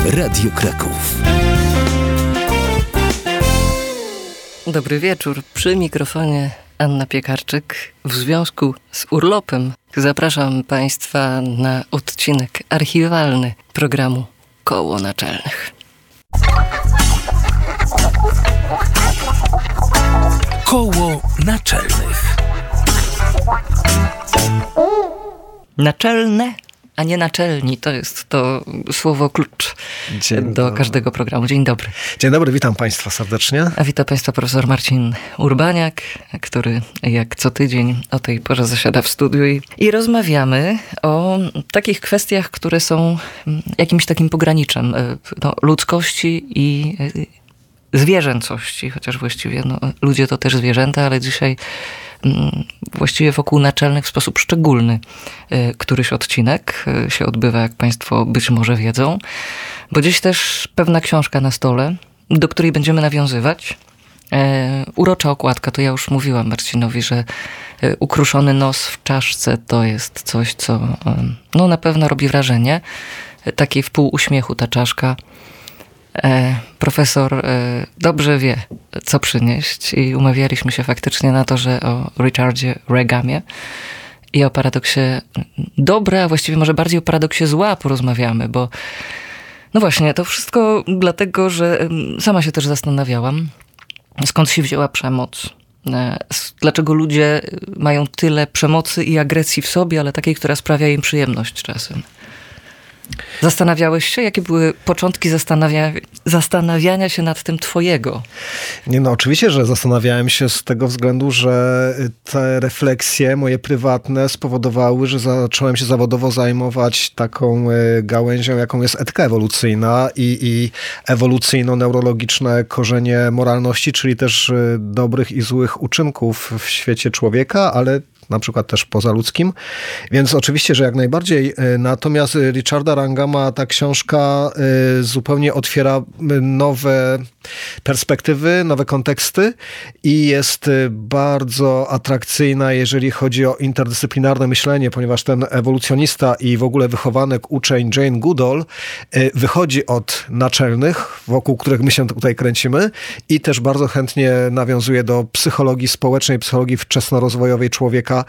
Radio Kraków. Dobry wieczór. Przy mikrofonie Anna Piekarczyk. W związku z urlopem zapraszam Państwa na odcinek archiwalny programu Koło Naczelnych. Koło Naczelnych. Naczelne, a nie naczelni. To jest to słowo klucz do każdego programu. Dzień dobry. Dzień dobry, witam Państwa serdecznie. A witam Państwa profesor Marcin Urbaniak, który jak co tydzień o tej porze zasiada w studiu i rozmawiamy o takich kwestiach, które są jakimś takim pograniczem ludzkości i zwierzęcości, chociaż właściwie ludzie to też zwierzęta, ale dzisiaj właściwie wokół naczelnych w sposób szczególny któryś odcinek się odbywa, jak Państwo być może wiedzą, bo dziś też pewna książka na stole, do której będziemy nawiązywać. Urocza okładka, to ja już mówiłam Marcinowi, że ukruszony nos w czaszce to jest coś, co na pewno robi wrażenie. Takiej w pół uśmiechu ta czaszka. Profesor dobrze wie, co przynieść i umawialiśmy się faktycznie na to, że o Richardzie Reagamie i o paradoksie dobra, a właściwie może bardziej o paradoksie zła porozmawiamy, bo no właśnie, to wszystko dlatego, że sama się też zastanawiałam, skąd się wzięła przemoc. Dlaczego ludzie mają tyle przemocy i agresji w sobie, ale takiej, która sprawia im przyjemność czasem. Zastanawiałeś się, jakie były początki zastanawiania się nad tym twojego? Oczywiście, że zastanawiałem się z tego względu, że te refleksje moje prywatne spowodowały, że zacząłem się zawodowo zajmować taką gałęzią, jaką jest etyka ewolucyjna i ewolucyjno-neurologiczne korzenie moralności, czyli też dobrych i złych uczynków w świecie człowieka, ale na przykład też pozaludzkim. Więc oczywiście, że jak najbardziej. Natomiast Richarda Wrangama ta książka zupełnie otwiera nowe perspektywy, nowe konteksty i jest bardzo atrakcyjna, jeżeli chodzi o interdyscyplinarne myślenie, ponieważ ten ewolucjonista i w ogóle wychowanek, uczeń Jane Goodall wychodzi od naczelnych, wokół których my się tutaj kręcimy i też bardzo chętnie nawiązuje do psychologii społecznej, psychologii wczesnorozwojowej człowieka.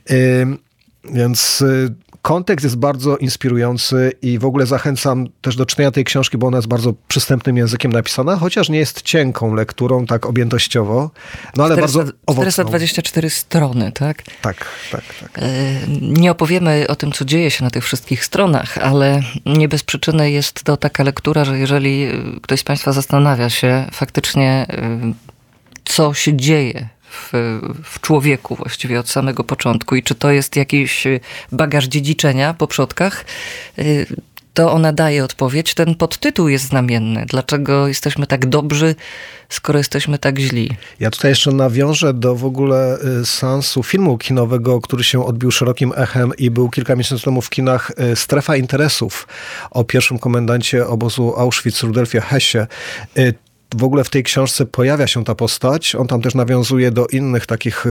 Więc kontekst jest bardzo inspirujący i w ogóle zachęcam też do czytania tej książki, bo ona jest bardzo przystępnym językiem napisana, chociaż nie jest cienką lekturą, tak objętościowo, ale 400, bardzo owocną. 424 strony, tak? Tak. Nie opowiemy o tym, co dzieje się na tych wszystkich stronach, ale nie bez przyczyny jest to taka lektura, że jeżeli ktoś z Państwa zastanawia się faktycznie, co się dzieje w człowieku właściwie od samego początku i czy to jest jakiś bagaż dziedziczenia po przodkach, to ona daje odpowiedź. Ten podtytuł jest znamienny. Dlaczego jesteśmy tak dobrzy, skoro jesteśmy tak źli? Ja tutaj jeszcze nawiążę do w ogóle seansu filmu kinowego, który się odbił szerokim echem i był kilka miesięcy temu w kinach, Strefa Interesów o pierwszym komendancie obozu Auschwitz, Rudolfie Hessie. W ogóle w tej książce pojawia się ta postać. On tam też nawiązuje do innych takich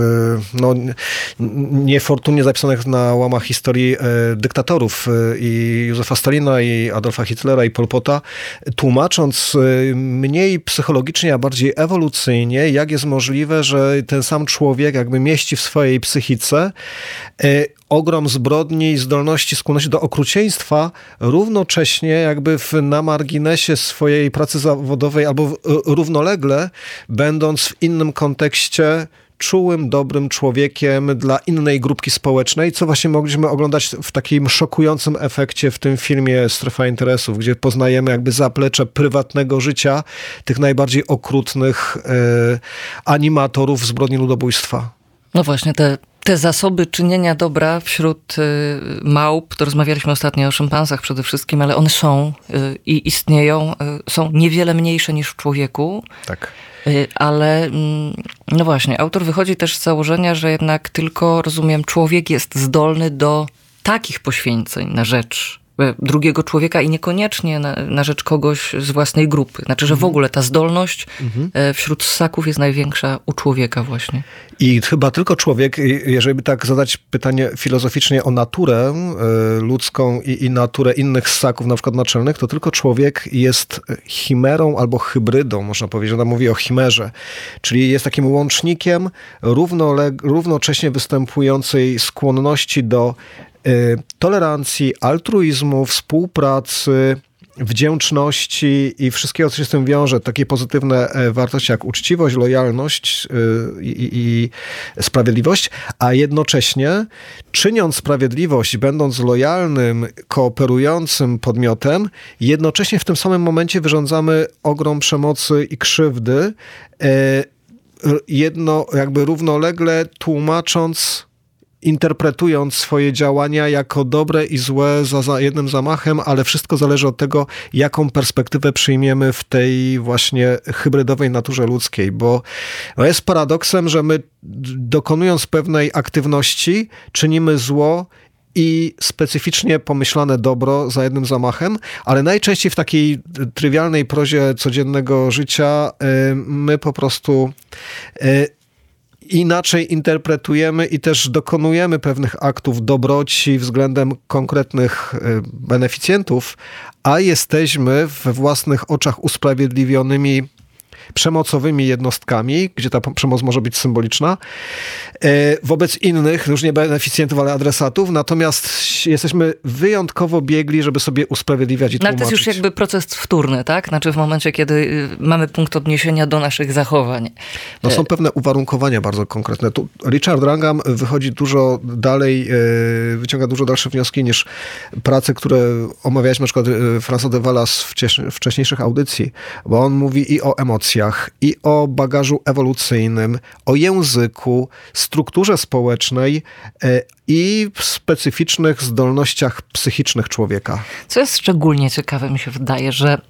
niefortunnie zapisanych na łamach historii dyktatorów i Józefa Stalina, i Adolfa Hitlera, i Pol Pota, tłumacząc mniej psychologicznie, a bardziej ewolucyjnie, jak jest możliwe, że ten sam człowiek jakby mieści w swojej psychice ogrom zbrodni, zdolności, skłonności do okrucieństwa, równocześnie jakby na marginesie swojej pracy zawodowej albo równolegle, będąc w innym kontekście czułym, dobrym człowiekiem dla innej grupki społecznej, co właśnie mogliśmy oglądać w takim szokującym efekcie w tym filmie Strefa Interesów, gdzie poznajemy jakby zaplecze prywatnego życia tych najbardziej okrutnych animatorów zbrodni ludobójstwa. No właśnie, te zasoby czynienia dobra wśród małp, to rozmawialiśmy ostatnio o szympansach przede wszystkim, ale one są i istnieją, są niewiele mniejsze niż w człowieku. Tak. Ale no właśnie, autor wychodzi też z założenia, że jednak tylko, rozumiem, człowiek jest zdolny do takich poświęceń na rzecz drugiego człowieka i niekoniecznie na rzecz kogoś z własnej grupy. Znaczy, że w ogóle ta zdolność wśród ssaków jest największa u człowieka właśnie. I chyba tylko człowiek, jeżeli by tak zadać pytanie filozoficznie o naturę ludzką i naturę innych ssaków, na przykład naczelnych, to tylko człowiek jest chimerą albo hybrydą, można powiedzieć. Ona mówi o chimerze, czyli jest takim łącznikiem równocześnie występującej skłonności do tolerancji, altruizmu, współpracy, wdzięczności i wszystkiego, co się z tym wiąże. Takie pozytywne wartości jak uczciwość, lojalność i sprawiedliwość, a jednocześnie czyniąc sprawiedliwość, będąc lojalnym, kooperującym podmiotem, jednocześnie w tym samym momencie wyrządzamy ogrom przemocy i krzywdy, jakby równolegle tłumacząc, interpretując swoje działania jako dobre i złe za jednym zamachem, ale wszystko zależy od tego, jaką perspektywę przyjmiemy w tej właśnie hybrydowej naturze ludzkiej, bo jest paradoksem, że my dokonując pewnej aktywności czynimy zło i specyficznie pomyślane dobro za jednym zamachem, ale najczęściej w takiej trywialnej prozie codziennego życia my po prostu inaczej interpretujemy i też dokonujemy pewnych aktów dobroci względem konkretnych beneficjentów, a jesteśmy we własnych oczach usprawiedliwionymi przemocowymi jednostkami, gdzie ta przemoc może być symboliczna, wobec innych, już nie beneficjentów, ale adresatów, natomiast jesteśmy wyjątkowo biegli, żeby sobie usprawiedliwiać i tłumaczyć. No, ale to jest już jakby proces wtórny, tak? Znaczy w momencie, kiedy mamy punkt odniesienia do naszych zachowań. No są pewne uwarunkowania bardzo konkretne. Tu Richard Wrangham wychodzi dużo dalej, wyciąga dużo dalsze wnioski niż prace, które omawialiśmy, na przykład Francois de Wallace w wcześniejszych audycji, bo on mówi i o emocjach, i o bagażu ewolucyjnym, o języku, strukturze społecznej i specyficznych zdolnościach psychicznych człowieka. Co jest szczególnie ciekawe, mi się wydaje, że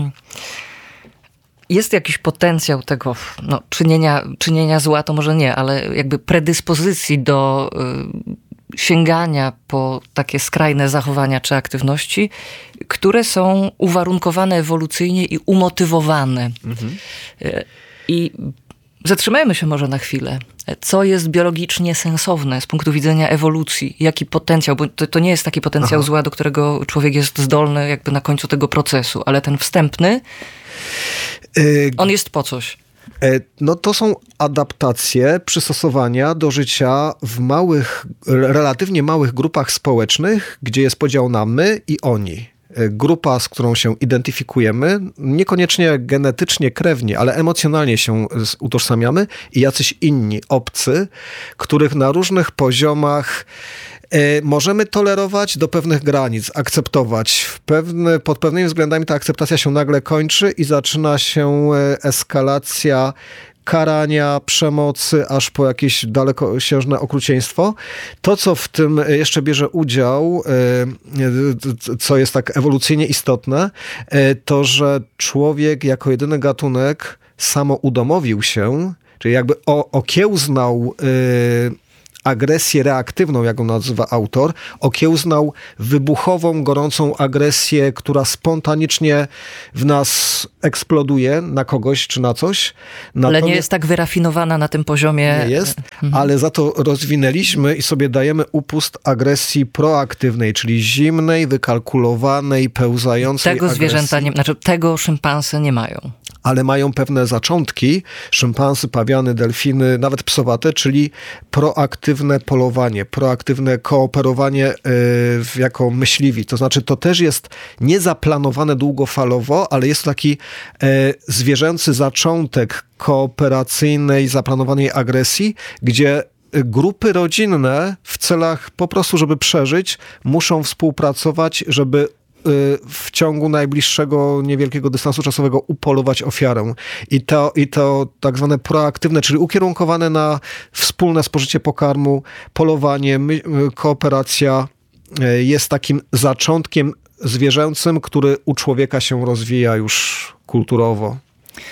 jest jakiś potencjał tego czynienia zła, to może nie, ale jakby predyspozycji do sięgania po takie skrajne zachowania czy aktywności, które są uwarunkowane ewolucyjnie i umotywowane. I zatrzymajmy się może na chwilę. Co jest biologicznie sensowne z punktu widzenia ewolucji? Jaki potencjał? Bo to nie jest taki potencjał zła, do którego człowiek jest zdolny jakby na końcu tego procesu, ale ten wstępny, on jest po coś. No to są adaptacje, przystosowania do życia w relatywnie małych grupach społecznych, gdzie jest podział na my i oni. Grupa, z którą się identyfikujemy, niekoniecznie genetycznie, krewnie, ale emocjonalnie się utożsamiamy i jacyś inni, obcy, których na różnych poziomach możemy tolerować do pewnych granic, akceptować. Pod pewnymi względami ta akceptacja się nagle kończy i zaczyna się eskalacja karania, przemocy, aż po jakieś dalekosiężne okrucieństwo. To, co w tym jeszcze bierze udział, co jest tak ewolucyjnie istotne, to, że człowiek jako jedyny gatunek samoudomowił się, czyli jakby okiełznał agresję reaktywną, jak ją nazywa autor, okiełznał wybuchową, gorącą agresję, która spontanicznie w nas eksploduje na kogoś czy na coś. Ale nie jest tak wyrafinowana na tym poziomie. Nie jest, ale za to rozwinęliśmy i sobie dajemy upust agresji proaktywnej, czyli zimnej, wykalkulowanej, pełzającej Tego agresji. zwierzęta, tego szympansy nie mają. Ale mają pewne zaczątki, szympansy, pawiany, delfiny, nawet psowate, czyli proaktywne polowanie, proaktywne kooperowanie jako myśliwi. To znaczy, to też jest niezaplanowane długofalowo, ale jest to taki zwierzęcy zaczątek kooperacyjnej, zaplanowanej agresji, gdzie grupy rodzinne w celach po prostu, żeby przeżyć, muszą współpracować, żeby w ciągu najbliższego niewielkiego dystansu czasowego upolować ofiarę. I to tak zwane proaktywne, czyli ukierunkowane na wspólne spożycie pokarmu, polowanie, kooperacja jest takim zaczątkiem zwierzęcym, który u człowieka się rozwija już kulturowo.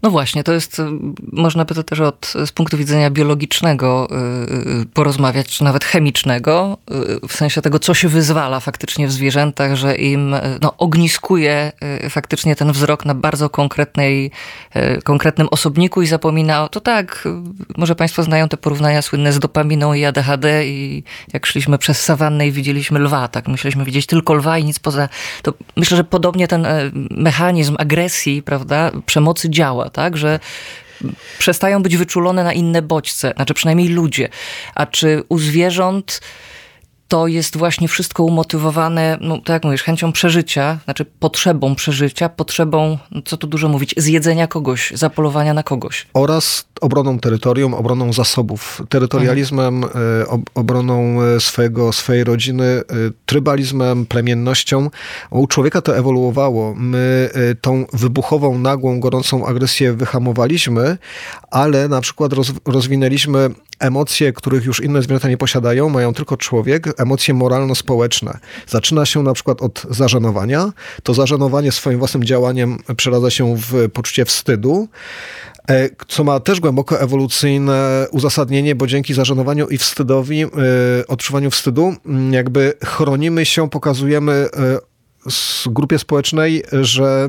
No właśnie, to jest, można by to też z punktu widzenia biologicznego porozmawiać, czy nawet chemicznego, w sensie tego, co się wyzwala faktycznie w zwierzętach, że im ogniskuje faktycznie ten wzrok na bardzo konkretnym osobniku i zapomina, to tak, może państwo znają te porównania słynne z dopaminą i ADHD i jak szliśmy przez sawannę i widzieliśmy lwa, tak, myśleliśmy widzieć tylko lwa i nic poza, to myślę, że podobnie ten mechanizm agresji, prawda, przemocy działa, tak, że przestają być wyczulone na inne bodźce, znaczy przynajmniej ludzie. A czy u zwierząt to jest właśnie wszystko umotywowane, no tak jak mówisz, chęcią przeżycia, znaczy potrzebą przeżycia, potrzebą, co tu dużo mówić, zjedzenia kogoś, zapolowania na kogoś. Oraz obroną terytorium, obroną zasobów, terytorializmem, obroną swojej rodziny, trybalizmem, plemiennością. U człowieka to ewoluowało. My tą wybuchową, nagłą, gorącą agresję wyhamowaliśmy, ale na przykład rozwinęliśmy emocje, których już inne zwierzęta nie posiadają, mają tylko człowiek, emocje moralno-społeczne. Zaczyna się na przykład od zażenowania. To zażenowanie swoim własnym działaniem przeradza się w poczucie wstydu, co ma też głęboko ewolucyjne uzasadnienie, bo dzięki zażenowaniu i wstydowi, odczuwaniu wstydu, jakby chronimy się, pokazujemy grupie społecznej, że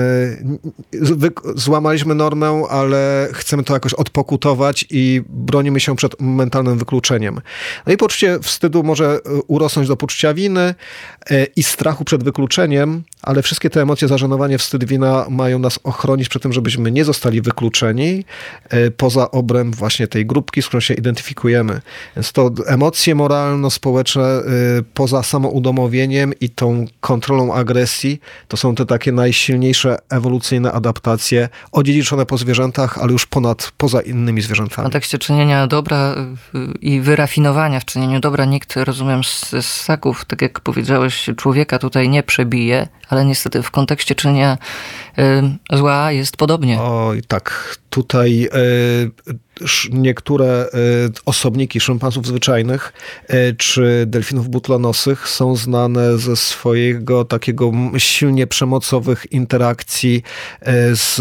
złamaliśmy normę, ale chcemy to jakoś odpokutować i bronimy się przed mentalnym wykluczeniem. No i poczucie wstydu może urosnąć do poczucia winy i strachu przed wykluczeniem, ale wszystkie te emocje, zażenowanie, wstyd, wina mają nas ochronić przed tym, żebyśmy nie zostali wykluczeni poza obręb właśnie tej grupki, z którą się identyfikujemy. Więc to emocje moralno-społeczne poza samoudomowieniem i tą kontrolą agresji, to są te takie najsilniejsze ewolucyjne adaptacje, odziedziczone po zwierzętach, ale już poza innymi zwierzętami. W kontekście czynienia dobra i wyrafinowania w czynieniu dobra nikt, rozumiem, z ssaków, tak jak powiedziałeś, człowieka tutaj nie przebije, ale niestety w kontekście czynienia zła jest podobnie. Oj, tak. Tutaj niektóre osobniki szympansów zwyczajnych czy delfinów butlanosych są znane ze swojego takiego silnie przemocowych interakcji z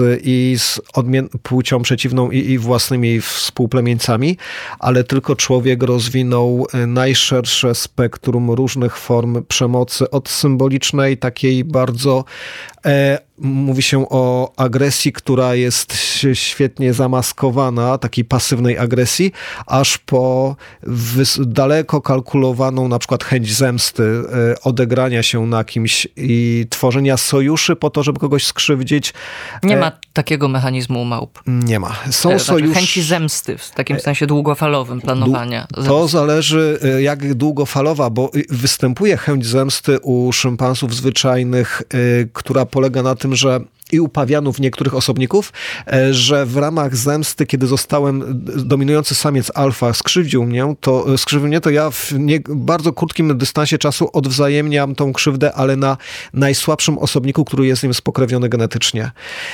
płcią przeciwną i własnymi współplemieńcami, ale tylko człowiek rozwinął najszersze spektrum różnych form przemocy, od symbolicznej, takiej bardzo mówi się o agresji, która jest świetnie zamaskowana, takiej pasywnej agresji, aż po daleko kalkulowaną na przykład chęć zemsty, odegrania się na kimś i tworzenia sojuszy po to, żeby kogoś skrzywdzić. Nie ma takiego mechanizmu u małp. Nie ma. Są sojusze. Chęci zemsty, w takim sensie długofalowym planowania. To zależy jak długofalowa, bo występuje chęć zemsty u szympansów zwyczajnych, która polega na tym, że i u pawianów niektórych osobników, że w ramach zemsty, kiedy dominujący samiec alfa skrzywdził mnie, to ja w bardzo krótkim dystansie czasu odwzajemniam tą krzywdę, ale na najsłabszym osobniku, który jest nim spokrewniony genetycznie.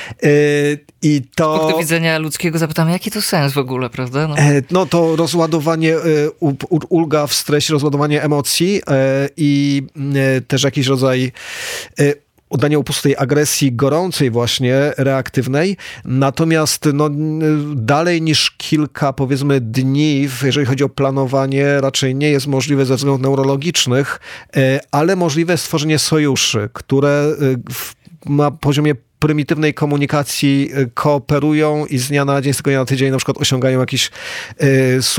I to... Z punktu widzenia ludzkiego zapytam, jaki to sens w ogóle, prawda? No to rozładowanie, ulga w stresie, rozładowanie emocji i też jakiś rodzaj oddanie upustu tej agresji gorącej właśnie, reaktywnej. Natomiast dalej niż kilka, powiedzmy, dni, jeżeli chodzi o planowanie, raczej nie jest możliwe ze względów neurologicznych, ale możliwe stworzenie sojuszy, które na poziomie prymitywnej komunikacji kooperują i z dnia na dzień, z tygodnia na tydzień na przykład osiągają jakiś